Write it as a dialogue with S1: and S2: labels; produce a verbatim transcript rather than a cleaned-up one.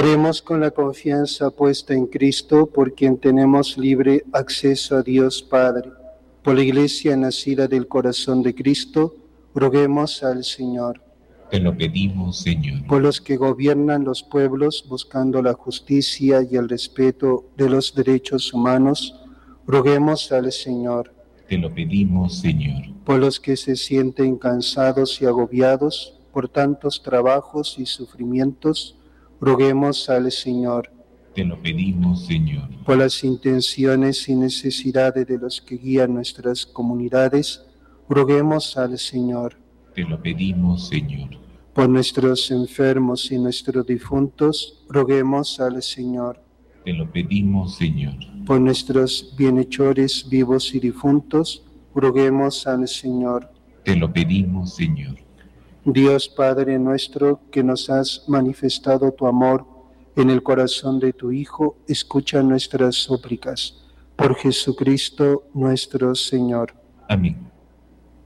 S1: Oremos con la confianza puesta en Cristo, por quien tenemos libre acceso a Dios Padre. Por la Iglesia nacida del corazón de Cristo, roguemos al Señor.
S2: Te lo pedimos, Señor.
S1: Por los que gobiernan los pueblos buscando la justicia y el respeto de los derechos humanos, roguemos al Señor.
S2: Te lo pedimos, Señor.
S1: Por los que se sienten cansados y agobiados por tantos trabajos y sufrimientos, roguemos al Señor.
S2: Te lo pedimos, Señor.
S1: Por las intenciones y necesidades de los que guían nuestras comunidades, roguemos al Señor.
S2: Te lo pedimos, Señor.
S1: Por nuestros enfermos y nuestros difuntos, roguemos al Señor.
S2: Te lo pedimos, Señor.
S1: Por nuestros bienhechores vivos y difuntos, roguemos al Señor.
S2: Te lo pedimos, Señor.
S1: Dios Padre nuestro, que nos has manifestado tu amor en el corazón de tu Hijo, escucha nuestras súplicas. Por Jesucristo nuestro Señor.
S2: Amén.